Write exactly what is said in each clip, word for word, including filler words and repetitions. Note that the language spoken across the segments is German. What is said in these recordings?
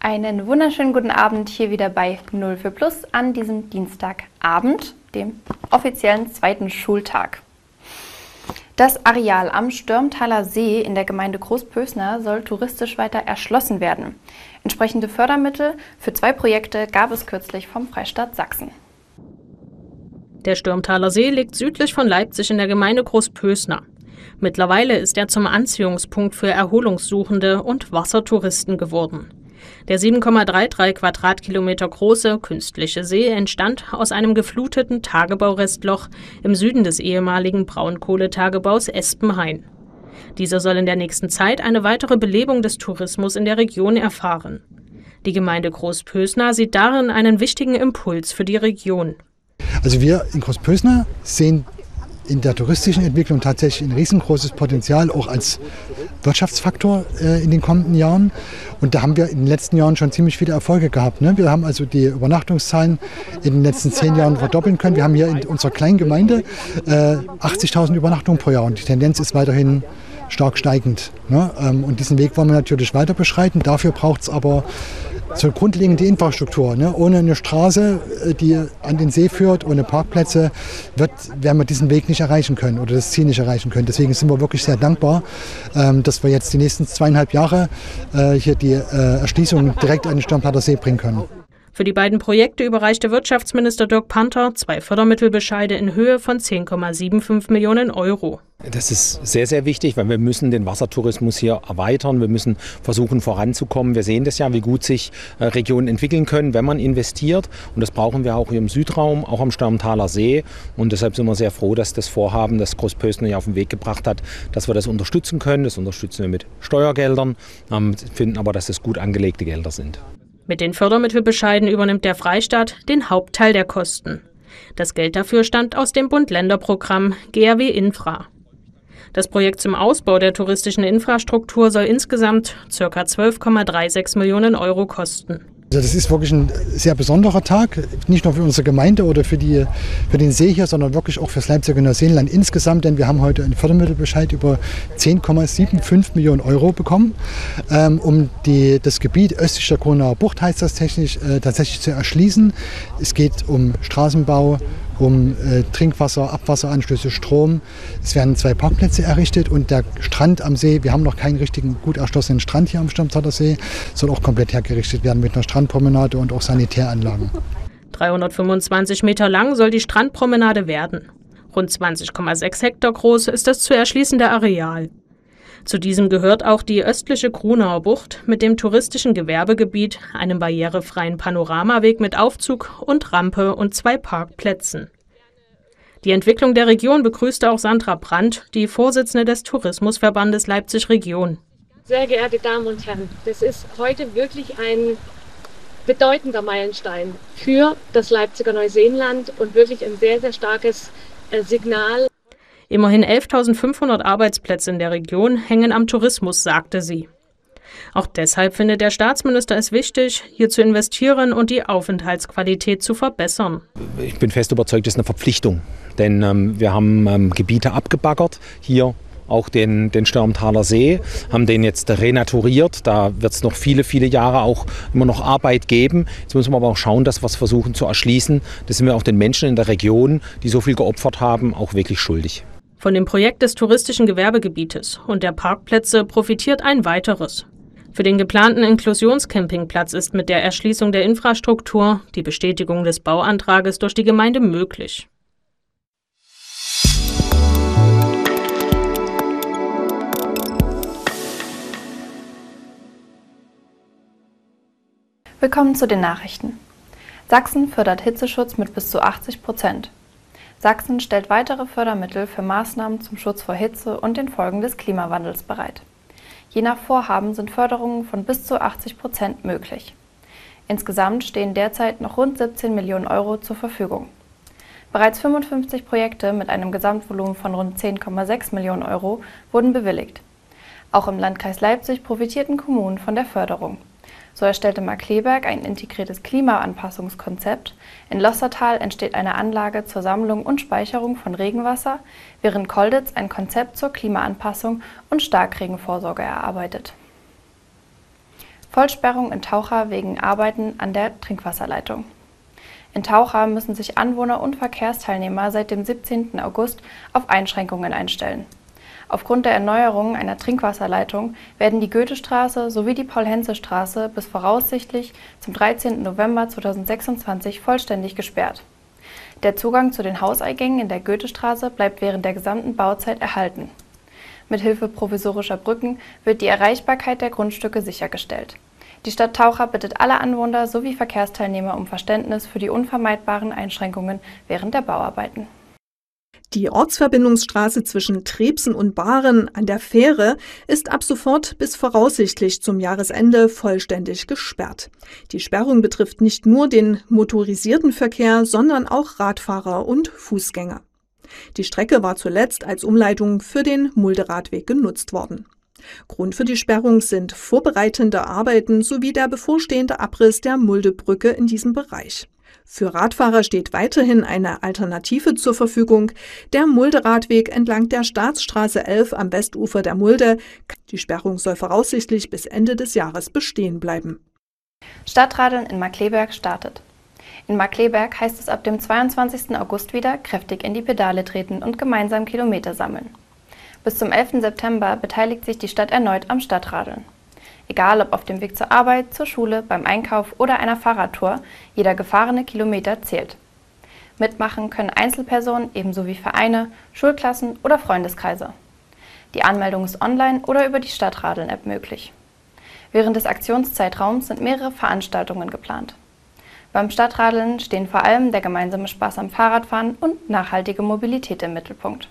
Einen wunderschönen guten Abend hier wieder bei null vier plus an diesem Dienstagabend, dem offiziellen zweiten Schultag. Das Areal am Störmtaler See in der Gemeinde Großpösner soll touristisch weiter erschlossen werden. Entsprechende Fördermittel für zwei Projekte gab es kürzlich vom Freistaat Sachsen. Der Störmtaler See liegt südlich von Leipzig in der Gemeinde Großpösner. Mittlerweile ist er zum Anziehungspunkt für Erholungssuchende und Wassertouristen geworden. Der sieben Komma dreiunddreißig Quadratkilometer große künstliche See entstand aus einem gefluteten Tagebaurestloch im Süden des ehemaligen Braunkohletagebaus Espenhain. Dieser soll in der nächsten Zeit eine weitere Belebung des Tourismus in der Region erfahren. Die Gemeinde Großpösner sieht darin einen wichtigen Impuls für die Region. Also wir in Großpösner sehen in der touristischen Entwicklung tatsächlich ein riesengroßes Potenzial, auch als Wirtschaftsfaktor äh, in den kommenden Jahren. Und da haben wir in den letzten Jahren schon ziemlich viele Erfolge gehabt. Ne? Wir haben also die Übernachtungszahlen in den letzten zehn Jahren verdoppeln können. Wir haben hier in unserer kleinen Gemeinde äh, achtzigtausend Übernachtungen pro Jahr und die Tendenz ist weiterhin stark steigend. Ne? Ähm, und diesen Weg wollen wir natürlich weiter beschreiten. Dafür braucht es aber so grundlegende Infrastruktur. Ne? Ohne eine Straße, die an den See führt, ohne Parkplätze, wird, werden wir diesen Weg nicht erreichen können oder das Ziel nicht erreichen können. Deswegen sind wir wirklich sehr dankbar, ähm, dass wir jetzt die nächsten zweieinhalb Jahre äh, hier die äh, Erschließung direkt an den Störmtaler See bringen können. Für die beiden Projekte überreichte Wirtschaftsminister Dirk Panther zwei Fördermittelbescheide in Höhe von zehn Komma fünfundsiebzig Millionen Euro. Das ist sehr, sehr wichtig, weil wir müssen den Wassertourismus hier erweitern. Wir müssen versuchen voranzukommen. Wir sehen das ja, wie gut sich Regionen entwickeln können, wenn man investiert. Und das brauchen wir auch hier im Südraum, auch am Störmtaler See. Und deshalb sind wir sehr froh, dass das Vorhaben, das Großpösner hier auf den Weg gebracht hat, dass wir das unterstützen können. Das unterstützen wir mit Steuergeldern, finden aber, dass das gut angelegte Gelder sind. Mit den Fördermittelbescheiden übernimmt der Freistaat den Hauptteil der Kosten. Das Geld dafür stammt aus dem Bund-Länder-Programm G R W Infra. Das Projekt zum Ausbau der touristischen Infrastruktur soll insgesamt ca. zwölf Komma sechsunddreißig Millionen Euro kosten. Also das ist wirklich ein sehr besonderer Tag, nicht nur für unsere Gemeinde oder für, die, für den See hier, sondern wirklich auch für das Leipziger Neuseenland insgesamt, denn wir haben heute einen Fördermittelbescheid über zehn Komma fünfundsiebzig Millionen Euro bekommen, ähm, um die, das Gebiet östlich der Kronauer Bucht, heißt das technisch, äh, tatsächlich zu erschließen. Es geht um Straßenbau, um äh, Trinkwasser, Abwasseranschlüsse, Strom. Es werden zwei Parkplätze errichtet und der Strand am See, wir haben noch keinen richtigen gut erschlossenen Strand hier am Störmtaler See, soll auch komplett hergerichtet werden mit einer Strandpromenade und auch Sanitäranlagen. dreihundertfünfundzwanzig Meter lang soll die Strandpromenade werden. Rund zwanzig Komma sechs Hektar groß ist das zu erschließende Areal. Zu diesem gehört auch die östliche Kronauer Bucht mit dem touristischen Gewerbegebiet, einem barrierefreien Panoramaweg mit Aufzug und Rampe und zwei Parkplätzen. Die Entwicklung der Region begrüßte auch Sandra Brandt, die Vorsitzende des Tourismusverbandes Leipzig Region. Sehr geehrte Damen und Herren, das ist heute wirklich ein bedeutender Meilenstein für das Leipziger Neuseenland und wirklich ein sehr, sehr starkes Signal. Immerhin elftausendfünfhundert Arbeitsplätze in der Region hängen am Tourismus, sagte sie. Auch deshalb findet der Staatsminister es wichtig, hier zu investieren und die Aufenthaltsqualität zu verbessern. Ich bin fest überzeugt, das ist eine Verpflichtung, denn ähm, wir haben ähm, Gebiete abgebaggert, hier auch den, den Störmtaler See, haben den jetzt renaturiert. Da wird es noch viele, viele Jahre auch immer noch Arbeit geben. Jetzt müssen wir aber auch schauen, dass wir es versuchen zu erschließen. Das sind wir auch den Menschen in der Region, die so viel geopfert haben, auch wirklich schuldig. Von dem Projekt des touristischen Gewerbegebietes und der Parkplätze profitiert ein weiteres. Für den geplanten Inklusionscampingplatz ist mit der Erschließung der Infrastruktur die Bestätigung des Bauantrages durch die Gemeinde möglich. Willkommen zu den Nachrichten. Sachsen fördert Hitzeschutz mit bis zu achtzig Prozent. Sachsen stellt weitere Fördermittel für Maßnahmen zum Schutz vor Hitze und den Folgen des Klimawandels bereit. Je nach Vorhaben sind Förderungen von bis zu achtzig Prozent möglich. Insgesamt stehen derzeit noch rund siebzehn Millionen Euro zur Verfügung. Bereits fünfundfünfzig Projekte mit einem Gesamtvolumen von rund zehn Komma sechs Millionen Euro wurden bewilligt. Auch im Landkreis Leipzig profitierten Kommunen von der Förderung. So erstellte Markkleeberg ein integriertes Klimaanpassungskonzept. In Lossertal entsteht eine Anlage zur Sammlung und Speicherung von Regenwasser, während Kolditz ein Konzept zur Klimaanpassung und Starkregenvorsorge erarbeitet. Vollsperrung in Taucha wegen Arbeiten an der Trinkwasserleitung. In Taucha müssen sich Anwohner und Verkehrsteilnehmer seit dem siebzehnten August auf Einschränkungen einstellen. Aufgrund der Erneuerung einer Trinkwasserleitung werden die Goethestraße sowie die Paul-Henze-Straße bis voraussichtlich zum dreizehnten November zweitausendsechsundzwanzig vollständig gesperrt. Der Zugang zu den Hauseingängen in der Goethestraße bleibt während der gesamten Bauzeit erhalten. Mithilfe provisorischer Brücken wird die Erreichbarkeit der Grundstücke sichergestellt. Die Stadt Taucha bittet alle Anwohner sowie Verkehrsteilnehmer um Verständnis für die unvermeidbaren Einschränkungen während der Bauarbeiten. Die Ortsverbindungsstraße zwischen Trebsen und Bahren an der Fähre ist ab sofort bis voraussichtlich zum Jahresende vollständig gesperrt. Die Sperrung betrifft nicht nur den motorisierten Verkehr, sondern auch Radfahrer und Fußgänger. Die Strecke war zuletzt als Umleitung für den Mulde-Radweg genutzt worden. Grund für die Sperrung sind vorbereitende Arbeiten sowie der bevorstehende Abriss der Muldebrücke in diesem Bereich. Für Radfahrer steht weiterhin eine Alternative zur Verfügung, der Mulde-Radweg entlang der Staatsstraße elf am Westufer der Mulde. Die Sperrung soll voraussichtlich bis Ende des Jahres bestehen bleiben. Stadtradeln in Markkleeberg startet. In Markkleeberg heißt es ab dem zweiundzwanzigsten August wieder kräftig in die Pedale treten und gemeinsam Kilometer sammeln. Bis zum elften September beteiligt sich die Stadt erneut am Stadtradeln. Egal ob auf dem Weg zur Arbeit, zur Schule, beim Einkauf oder einer Fahrradtour, jeder gefahrene Kilometer zählt. Mitmachen können Einzelpersonen ebenso wie Vereine, Schulklassen oder Freundeskreise. Die Anmeldung ist online oder über die Stadtradeln-App möglich. Während des Aktionszeitraums sind mehrere Veranstaltungen geplant. Beim Stadtradeln stehen vor allem der gemeinsame Spaß am Fahrradfahren und nachhaltige Mobilität im Mittelpunkt.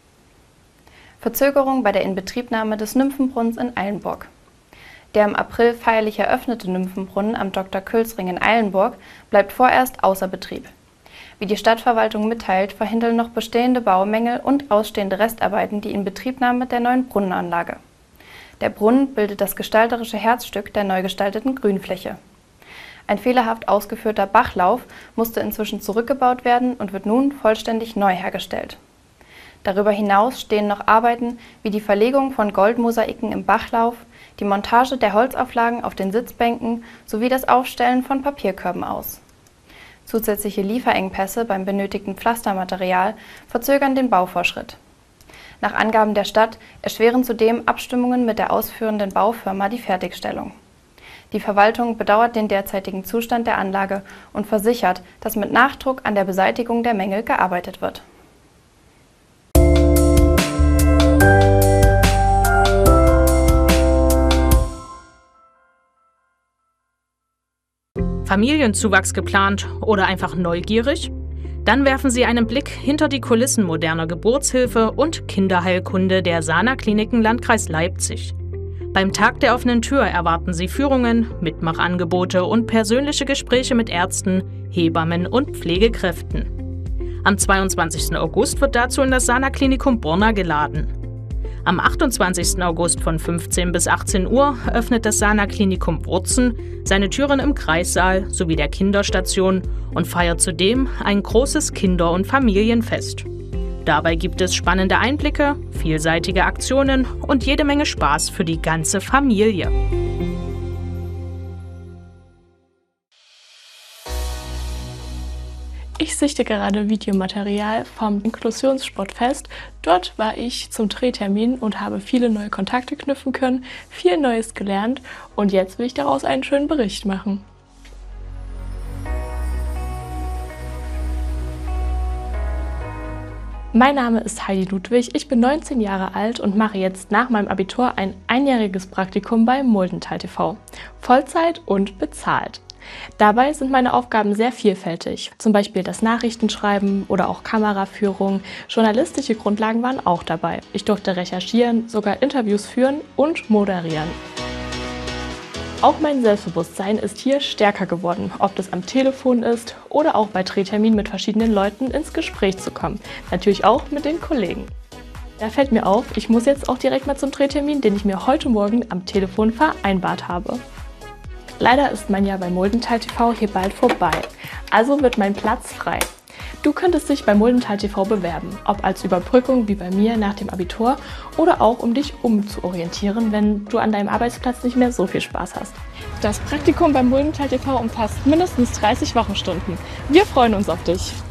Verzögerung bei der Inbetriebnahme des Nymphenbrunnens in Eilenburg. Der im April feierlich eröffnete Nymphenbrunnen am Doktor Külsring in Eilenburg bleibt vorerst außer Betrieb. Wie die Stadtverwaltung mitteilt, verhindern noch bestehende Baumängel und ausstehende Restarbeiten die Inbetriebnahme der neuen Brunnenanlage. Der Brunnen bildet das gestalterische Herzstück der neu gestalteten Grünfläche. Ein fehlerhaft ausgeführter Bachlauf musste inzwischen zurückgebaut werden und wird nun vollständig neu hergestellt. Darüber hinaus stehen noch Arbeiten wie die Verlegung von Goldmosaiken im Bachlauf, die Montage der Holzauflagen auf den Sitzbänken sowie das Aufstellen von Papierkörben aus. Zusätzliche Lieferengpässe beim benötigten Pflastermaterial verzögern den Bauvorschritt. Nach Angaben der Stadt erschweren zudem Abstimmungen mit der ausführenden Baufirma die Fertigstellung. Die Verwaltung bedauert den derzeitigen Zustand der Anlage und versichert, dass mit Nachdruck an der Beseitigung der Mängel gearbeitet wird. Familienzuwachs geplant oder einfach neugierig? Dann werfen Sie einen Blick hinter die Kulissen moderner Geburtshilfe und Kinderheilkunde der Sana Kliniken Landkreis Leipzig. Beim Tag der offenen Tür erwarten Sie Führungen, Mitmachangebote und persönliche Gespräche mit Ärzten, Hebammen und Pflegekräften. Am zweiundzwanzigsten August wird dazu in das Sana Klinikum Borna geladen. Am achtundzwanzigsten August von fünfzehn bis achtzehn Uhr öffnet das Sana Klinikum Wurzen seine Türen im Kreissaal sowie der Kinderstation und feiert zudem ein großes Kinder- und Familienfest. Dabei gibt es spannende Einblicke, vielseitige Aktionen und jede Menge Spaß für die ganze Familie. Ich sichte gerade Videomaterial vom Inklusionssportfest. Dort war ich zum Drehtermin und habe viele neue Kontakte knüpfen können, viel Neues gelernt und jetzt will ich daraus einen schönen Bericht machen. Mein Name ist Heidi Ludwig, ich bin neunzehn Jahre alt und mache jetzt nach meinem Abitur ein einjähriges Praktikum bei Muldental T V. Vollzeit und bezahlt. Dabei sind meine Aufgaben sehr vielfältig, zum Beispiel das Nachrichtenschreiben oder auch Kameraführung. Journalistische Grundlagen waren auch dabei. Ich durfte recherchieren, sogar Interviews führen und moderieren. Auch mein Selbstbewusstsein ist hier stärker geworden, ob das am Telefon ist oder auch bei Drehterminen mit verschiedenen Leuten ins Gespräch zu kommen. Natürlich auch mit den Kollegen. Da fällt mir auf, ich muss jetzt auch direkt mal zum Drehtermin, den ich mir heute Morgen am Telefon vereinbart habe. Leider ist mein Jahr bei Muldental T V hier bald vorbei, also wird mein Platz frei. Du könntest dich bei Muldental T V bewerben, ob als Überbrückung wie bei mir nach dem Abitur oder auch um dich umzuorientieren, wenn du an deinem Arbeitsplatz nicht mehr so viel Spaß hast. Das Praktikum bei Muldental T V umfasst mindestens dreißig Wochenstunden. Wir freuen uns auf dich.